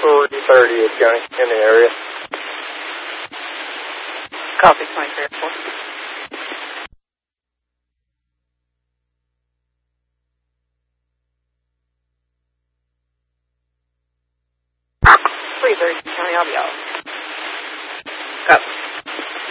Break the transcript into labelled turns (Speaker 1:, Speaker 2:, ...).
Speaker 1: 330 is going in the area.
Speaker 2: Copy, 23 Airport. County, I'll be out.